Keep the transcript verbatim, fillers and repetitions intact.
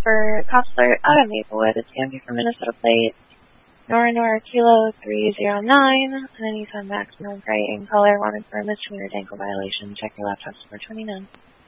for Cospler out of Maplewood. It's going to be for Minnesota Plate. Nora Nora Kilo three zero nine. And then you send maximum gray in color. Wanted for a misdemeanor ankle violation. Check your laptop score twenty-nine.